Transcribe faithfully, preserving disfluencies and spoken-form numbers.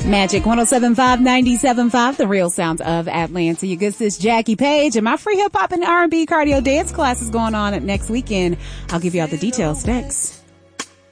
Magic one oh seven point five, ninety-seven point five, the real sound of Atlanta. You good sis Jackie Page, and my free hip hop and R and B cardio dance class is going on next weekend. I'll give you all the details next.